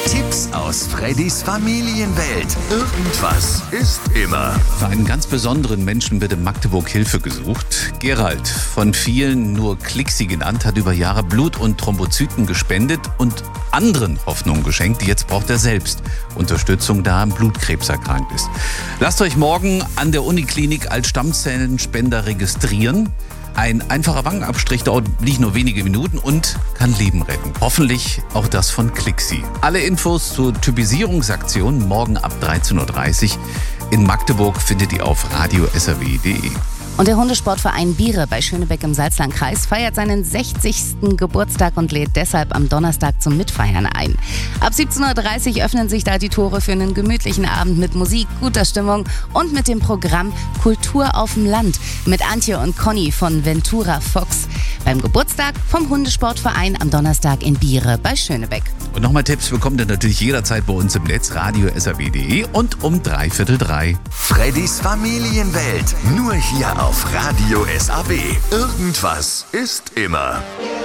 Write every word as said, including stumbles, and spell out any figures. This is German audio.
Tipps aus Freddys Familienwelt. Irgendwas ist immer. Für einen ganz besonderen Menschen wird in Magdeburg Hilfe gesucht. Gerald, von vielen nur Klixi genannt, hat über Jahre Blut und Thrombozyten gespendet und anderen Hoffnung geschenkt. Jetzt braucht er selbst Unterstützung, da er an Blutkrebs erkrankt ist. Lasst euch morgen an der Uniklinik als Stammzellenspender registrieren. Ein einfacher Wangenabstrich dauert nicht nur wenige Minuten und kann Leben retten. Hoffentlich auch das von Klixi. Alle Infos zur Typisierungsaktion morgen ab dreizehn Uhr dreißig in Magdeburg findet ihr auf radio s r w punkt d e. Und der Hundesportverein Biere bei Schönebeck im Salzlandkreis feiert seinen sechzigsten Geburtstag und lädt deshalb am Donnerstag zum Mitfeiern ein. Ab siebzehn Uhr dreißig öffnen sich da die Tore für einen gemütlichen Abend mit Musik, guter Stimmung und mit dem Programm Kultur auf dem Land mit Antje und Conny von Ventura Fox. Beim Geburtstag vom Hundesportverein am Donnerstag in Biere bei Schönebeck. Und nochmal Tipps bekommt ihr natürlich jederzeit bei uns im Netz radio s r w punkt d e und um dreiviertel drei. Freddys Familienwelt. Nur hier auf Radio S A B. Irgendwas ist immer.